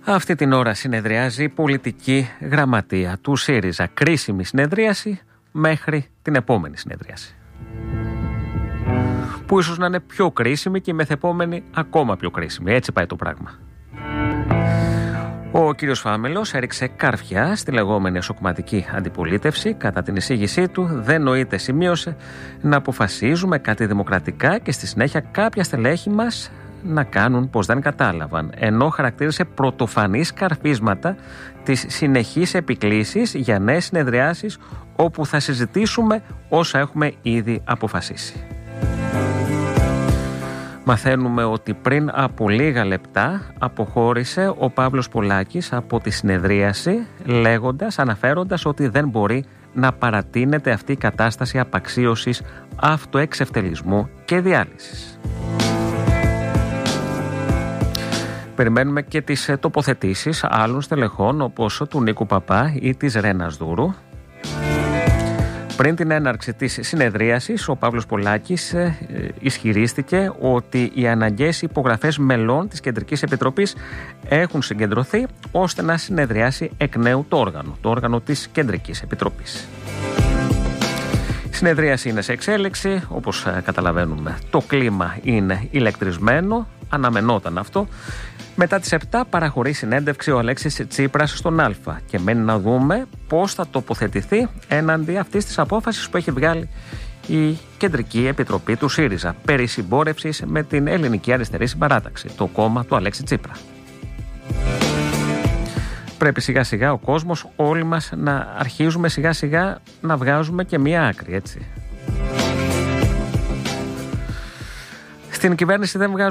Αυτή την ώρα συνεδριάζει η πολιτική γραμματεία του ΣΥΡΙΖΑ. Κρίσιμη συνεδρίαση μέχρι την επόμενη συνεδρίαση. Που ίσως να είναι πιο κρίσιμη και η μεθεπόμενη ακόμα πιο κρίσιμη. Έτσι πάει το πράγμα. Ο κύριος Φάμελος έριξε καρφιά στη λεγόμενη εσωκομματική αντιπολίτευση. Κατά την εισήγησή του, δεν νοείται, σημείωσε, να αποφασίζουμε κάτι δημοκρατικά και στη συνέχεια κάποια στελέχη μας να κάνουν πως δεν κατάλαβαν, ενώ χαρακτήρισε πρωτοφανή καρφίσματα τις συνεχείς επικλήσεις για νέες συνεδριάσεις όπου θα συζητήσουμε όσα έχουμε ήδη αποφασίσει. Μαθαίνουμε ότι πριν από λίγα λεπτά αποχώρησε ο Παύλος Πολάκης από τη συνεδρίαση αναφέροντας ότι δεν μπορεί να παρατείνεται αυτή η κατάσταση απαξίωσης, αυτοεξευτελισμού και διάλυσης. Περιμένουμε και τις τοποθετήσεις άλλων στελεχών όπως του Νίκου Παπά ή της Ρένας Δούρου. Πριν την έναρξη της συνεδρίασης, ο Παύλος Πολάκης ισχυρίστηκε ότι οι αναγκαίες υπογραφές μελών της Κεντρικής Επιτροπής έχουν συγκεντρωθεί ώστε να συνεδριάσει εκ νέου το όργανο της Κεντρικής Επιτροπής. Η συνεδρίαση είναι σε εξέλιξη, όπως καταλαβαίνουμε. Το κλίμα είναι ηλεκτρισμένο, αναμενόταν αυτό. Μετά τις 7 παραχωρεί συνέντευξη ο Αλέξης Τσίπρας στον Α και μένει να δούμε πώς θα τοποθετηθεί έναντι αυτής της απόφασης που έχει βγάλει η Κεντρική Επιτροπή του ΣΥΡΙΖΑ περί συμπόρευσης με την Ελληνική Αριστερή Συμπαράταξη, το κόμμα του Αλέξη Τσίπρα. Πρέπει σιγά σιγά ο κόσμος, όλοι μας, να αρχίζουμε σιγά σιγά να βγάζουμε και μία άκρη, έτσι. Στην κυβέρνηση δεν βγάζουμε